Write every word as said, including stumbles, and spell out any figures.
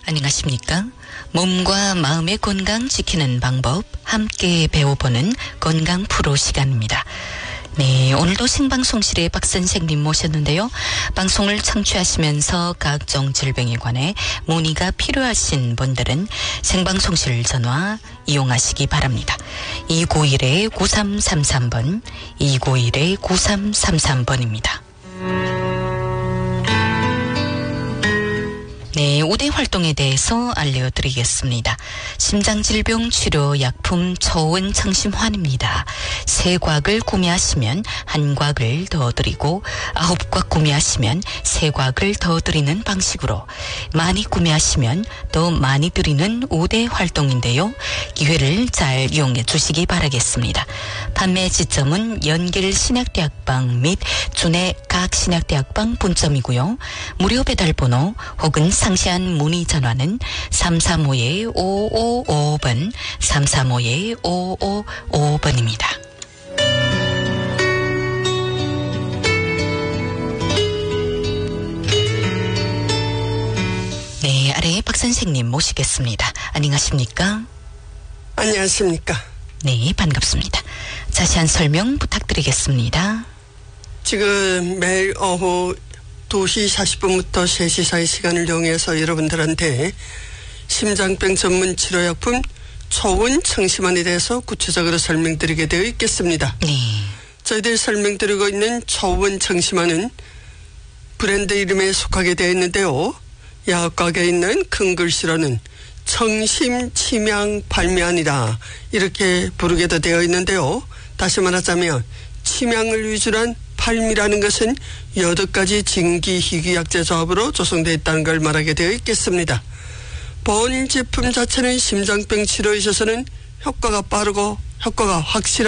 안녕하십니까? 몸과 마음의 건강 지키는 방법 함께 배워보는 건강 프로 시간입니다. 네, 오늘도 생방송실에 박 선생님 모셨는데요. 방송을 청취하시면서 각종 질병에 관해 문의가 필요하신 분들은 생방송실 전화 이용하시기 바랍니다. 이구일 구삼삼삼 번, 이구일 구삼삼삼 번입니다. 네, 우대 활동에 대해서 알려드리겠습니다. 심장질병 치료 약품 초원 청심환입니다. 세 곽을 구매하시면 한 곽을 더 드리고 아홉 곽 구매하시면 세 곽을 더 드리는 방식으로 많이 구매하시면 더 많이 드리는 우대 활동인데요. 기회를 잘 이용해 주시기 바라겠습니다. 판매 지점은 연길신약대학방 및 준해 각 신약대학방 본점이고요. 무료 배달번호 혹은 상세한 문의 전화는 삼삼오 오오오 번, 삼삼오 오오오 번입니다. 네, 아래 박 선생님 모시겠습니다. 안녕하십니까? 안녕하십니까? 네, 반갑습니다. 자세한 설명 부탁드리겠습니다. 지금 매일 오후 두 시 사십 분부터 세 시 사이 시간을 이용해서 여러분들한테 심장병 전문 치료약품 초원 청심환에 대해서 구체적으로 설명드리게 되어 있겠습니다. 네. 저희들이 설명드리고 있는 초원 청심환은 브랜드 이름에 속하게 되어 있는데요. 약각에 있는 큰 글씨로는 청심치명 발미안이다 이렇게 부르게도 되어 있는데요. 다시 말하자면 치명을 위주로 한 팔미라는 것은 여덟 가지 진기희귀약재 조합으로 조성되어 있다는 걸 말하게 되어 있겠습니다. 본 제품 자체는 심장병 치료에 있어서는 효과가 빠르고 효과가 확실한